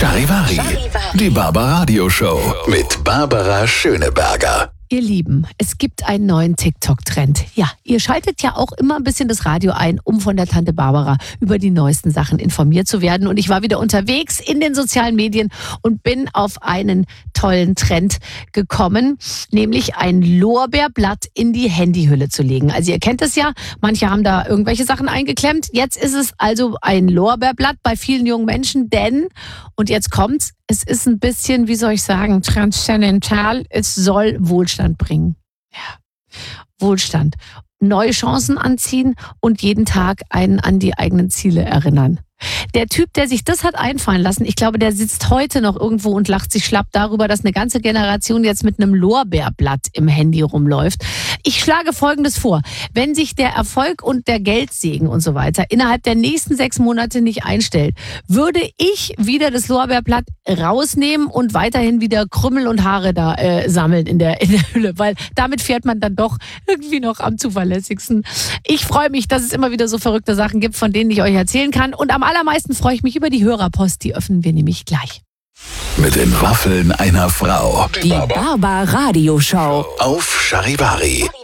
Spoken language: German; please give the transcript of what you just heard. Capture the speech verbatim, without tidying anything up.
Charivari, die Barbaradio Show mit Barbara Schöneberger. Ihr Lieben, es gibt einen neuen TikTok-Trend. Ja, ihr schaltet ja auch immer ein bisschen das Radio ein, um von der Tante Barbara über die neuesten Sachen informiert zu werden. Und ich war wieder unterwegs in den sozialen Medien und bin auf einen tollen Trend gekommen, nämlich ein Lorbeerblatt in die Handyhülle zu legen. Also ihr kennt es ja, manche haben da irgendwelche Sachen eingeklemmt. Jetzt ist es also ein Lorbeerblatt bei vielen jungen Menschen, denn, und jetzt kommt's, es ist ein bisschen, wie soll ich sagen, transzendental. Es soll Wohlstand bringen. Ja, Wohlstand. Neue Chancen anziehen und jeden Tag einen an die eigenen Ziele erinnern. Der Typ, der sich das hat einfallen lassen, ich glaube, der sitzt heute noch irgendwo und lacht sich schlapp darüber, dass eine ganze Generation jetzt mit einem Lorbeerblatt im Handy rumläuft. Ich schlage Folgendes vor. Wenn sich der Erfolg und der Geldsegen und so weiter innerhalb der nächsten sechs Monate nicht einstellt, würde ich wieder das Lorbeerblatt rausnehmen und weiterhin wieder Krümmel und Haare da äh, sammeln in der, in der Hülle, weil damit fährt man dann doch irgendwie noch am zuverlässigsten. Ich freue mich, dass es immer wieder so verrückte Sachen gibt, von denen ich euch erzählen kann, und am allermeisten freue ich mich über die Hörerpost, die öffnen wir nämlich gleich. Mit den Waffeln einer Frau. Die Barbaradio Show Auf Charivari.